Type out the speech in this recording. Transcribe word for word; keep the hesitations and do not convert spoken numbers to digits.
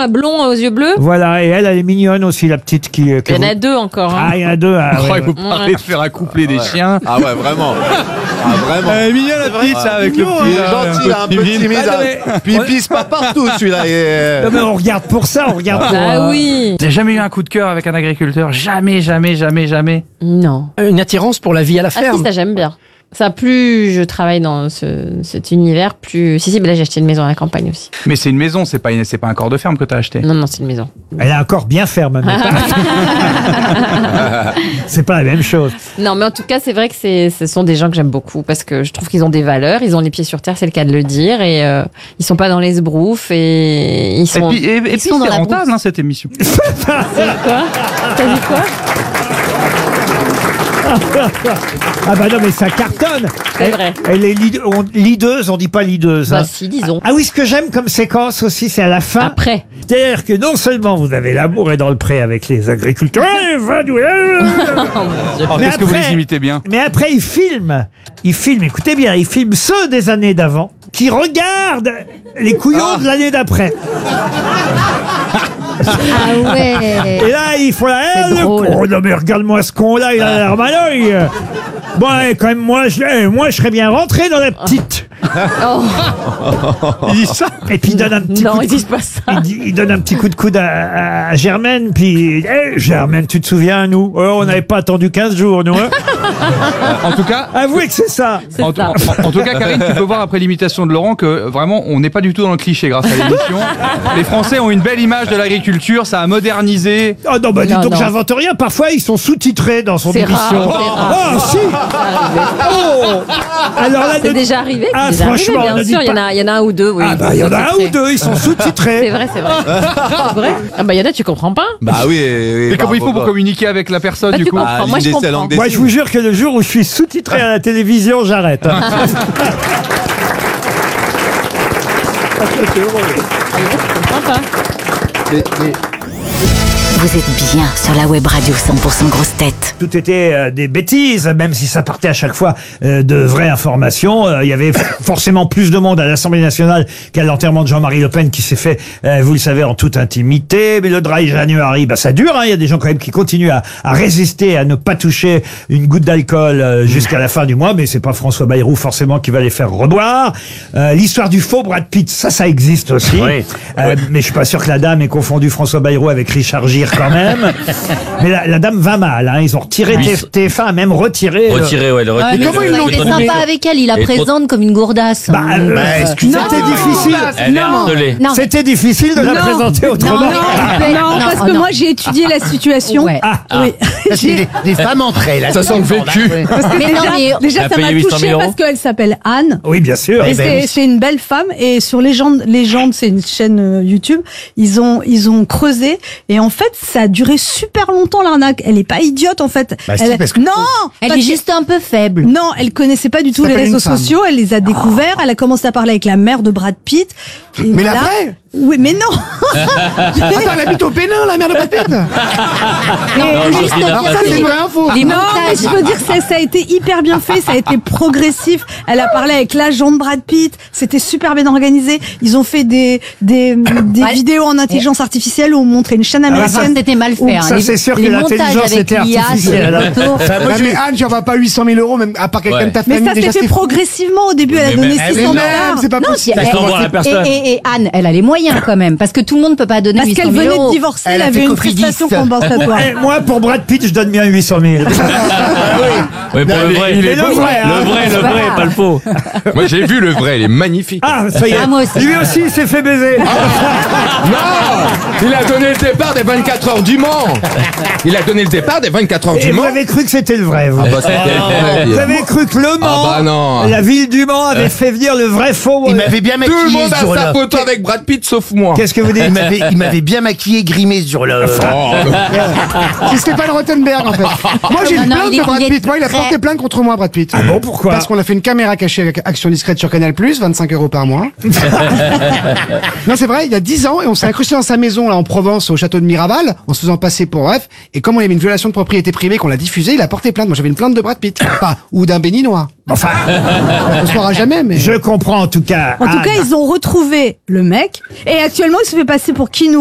là, blond aux yeux bleus. Voilà, et elle, elle est mignonne aussi, la petite qui... Il y en a deux encore. Hein. Ah, il y en a deux. Ah, Oh, ouais. il vous parlez de faire accoupler des chiens. Ah ouais, vraiment. Ah, vraiment. Elle est mignonne la petite, ça, avec le Il petit. est gentil, là, un peu timide. Ah, non, mais- Puis il pisse pas partout, celui-là. Et... Non, mais on regarde pour ça, on regarde pour... Ah euh, oui. J'ai jamais eu un coup de cœur avec un agriculteur. Jamais, jamais, jamais, jamais. Non. Une attirance pour la vie à la Ah ferme. si, ça j'aime bien. Ça, plus je travaille dans ce, cet univers, plus... Si, si, mais là j'ai acheté une maison à la campagne aussi. Mais c'est une maison, c'est pas, une- c'est pas un corps de ferme que t'as acheté. Non, non, c'est une maison. Elle a un corps bien ferme, mais pas- c'est pas la même chose. Non, mais en tout cas, c'est vrai que c'est, ce sont des gens que j'aime beaucoup parce que je trouve qu'ils ont des valeurs, ils ont les pieds sur terre, c'est le cas de le dire, et euh, ils sont pas dans les sbroufs et ils Et sont... puis, et, et puis ils sont dans c'est la rentable, brousse. hein, cette émission. Quoi T'as dit quoi? Ah bah non, mais ça cartonne. C'est Elle, vrai. elle est lead- on- leaduse, on dit pas leaduse. Bah hein. si, disons. Ah oui, ce que j'aime comme séquence aussi, c'est à la fin. Après. C'est-à-dire que non seulement vous avez l'amour est dans le pré avec les agriculteurs, ouais, va nous- Alors, Mais qu'est-ce que vous après- les imitez bien? mais après ils filment, ils filment, écoutez bien, ils filment ceux des années d'avant qui regardent les couillons de l'année d'après. Ah ouais. Et là, ils font la C'est le drôle. con. Non mais regarde-moi ce con-là, il a l'air malheureux. Bon, ouais, quand même, moi, je, eh, moi, je serais bien rentré dans la petite. Oh, Il dit ça? Et puis il donne un petit non, coup de ils disent pas ça. Il, dit- il donne un petit coup de coude à, à Germaine, puis hey, Germaine, tu te souviens, nous oh, on n'avait pas attendu quinze jours, nous. Hein En tout cas, Avouez que c'est ça. C'est En, ça. en- en tout cas, Karine, tu peux voir après l'imitation de Laurent que euh, vraiment, on n'est pas du tout dans le cliché grâce à l'émission. Les Français ont une belle image de l'agriculture, ça a modernisé. Oh non, bah dis Non, donc, non. j'invente rien. Parfois, ils sont sous-titrés dans son C'est émission. rare, c'est rare. Oh, si. Oh. Alors là, C'est ne- déjà arrivé. Ah, c'est déjà franchement, arrivé, ne bien dites sûr, il y en pas- a, il y en a un ou deux. Oui, Ah bah, il y en a un ou deux, ils sont C'est sous-titrés. vrai, c'est vrai. C'est vrai. Ah bah il y en a, tu comprends pas. Bah oui. oui Et comment il faut pour bravo. communiquer avec la personne, Bah, du tu coup? comprends. Ah, Moi, je l'idée, c'est la comprends. langue des Moi, je vous jure que le jour où je suis sous-titré à la télévision, j'arrête. hein. Ah, il y en a, tu comprends pas. Vous êtes bien sur la web radio cent pour cent grosse tête. Tout était euh, des bêtises, même si ça partait à chaque fois euh, de vraies informations. Euh, Il y avait f- forcément plus de monde à l'Assemblée nationale qu'à l'enterrement de Jean-Marie Le Pen qui s'est fait, euh, vous le savez, en toute intimité. Mais le dry January, bah, ça dure. Hein. Il y a des gens quand même qui continuent à, à résister, à ne pas toucher une goutte d'alcool euh, jusqu'à la fin du mois. Mais c'est pas François Bayrou forcément qui va les faire reboire. Euh, L'histoire du faux Brad Pitt, ça, ça existe aussi. Oui. Euh, mais je suis pas sûr que la dame ait confondu François Bayrou avec Richard Gere quand même. Mais la, la dame va mal. Hein. Ils ont retiré T F un, a même retiré. euh, Retiré, ouais, le Ouais, retiré. mais comment le- ils l'ont il est le- trouvé sympa avec elle, il la Elle est trop- présente comme une gourdasse. Bah, euh, excusez-moi. c'était difficile. Elle est harcelée. Non. C'était difficile de la Non. présenter autrement. Non, Non, parce oh, que non. moi j'ai étudié la situation. Ouais. Ah, Oui. J'ai- des femmes entre elles. Ça sent le vécu. parce que Mais déjà, non, mais- déjà Elle a ça payé m'a huit cent touché mille euros. parce qu'elle s'appelle Anne. oui, bien sûr. Et Eh ben c'est oui. c'est une belle femme. Et sur Légende, Légende, c'est une chaîne euh, YouTube. Ils ont, ils ont creusé. Et en fait, ça a duré super longtemps l'arnaque. Elle est pas idiote en fait. Bah si, elle, parce que- non, Elle parce est que- juste un peu faible. Non, elle connaissait pas du tout les s'appelle réseaux une femme. sociaux. Elle les a découverts. Elle a commencé à parler avec la mère de Brad Pitt. Et Mais la voilà. vraie Oui, mais non. Attends, elle habite au Bénin, la mère de Brad Pitt. Non, Non, juste Sophie, Alors la ça, c'est les- une vraie info. les Non, mais montages. je veux dire, ça, ça a été hyper bien fait, ça a été progressif. Elle a parlé avec l'agent de Brad Pitt, c'était super bien organisé. Ils ont fait des des, des Ouais. vidéos en intelligence artificielle où on montrait une chaîne bah, Enfin, américaine. c'était mal fait. Ouh, hein. ça, Les- c'est sûr les que montages l'intelligence avec était l'I A, artificielle, sur les hein. photos. Ouais, mais Anne, tu en vas pas huit cent mille euros, même à part quelqu'un Ouais. de ta Mais famille. ça déjà, s'est fait c'est fou. progressivement. Au début, elle a Mais donné même- six Mais cents même, dollars. c'est pas Non, possible. si- Ça s'envoie à la et, personne. et, et Anne, elle a les moyens quand même, parce que tout le monde peut pas donner Parce huit cent qu'elle mille venait de euros. divorcer, Elle elle a avait fait une Cofidis. prestation compensatoire. Eh, moi, pour Brad Pitt, je donne bien huit cent mille. Oui, pour le vrai. il est le vrai, hein. Le vrai, le vrai, pas le faux. Moi, j'ai vu le vrai, il est magnifique. Ah, ça y est. Ah, moi aussi. Lui aussi, il s'est fait baiser. Non, il a donné le départ des vingt-quatre heures du Mans. Il a donné le départ des vingt-quatre heures Et du vous Mans. avez cru que c'était le vrai, vous. Ah bah c'était Vous avez cru que Le Mans, Ah bah non. la ville du Mans, avait fait venir le vrai faux. Il euh, m'avait bien Tout le maquillé monde a sur sa là. photo avec Brad Pitt sauf moi. Qu'est-ce que vous dites? Il m'avait, il m'avait bien maquillé, grimé sur le. C'est Stéphane Rothenberg en fait. Moi j'ai Non, une non, plainte il est- de Brad il est Pitt. Moi il a très- porté plainte contre moi Brad Pitt. Ah bon, pourquoi? Parce qu'on a fait une caméra cachée avec action discrète sur Canal+, vingt-cinq euros par mois. Non c'est vrai, il y a dix ans et on s'est incrusté dans sa maison là en Provence au château de Miraval en se faisant passer pour bref. Et comme il y avait une violation de propriété privée qu'on l'a diffusée, il a porté plainte. Moi j'avais une plainte de Brad Pitt, pas ou d'un béninois. Enfin, On se saura jamais mais. je comprends en tout cas. En tout Anne. cas, ils ont retrouvé le mec et actuellement, il se fait passer pour Keanu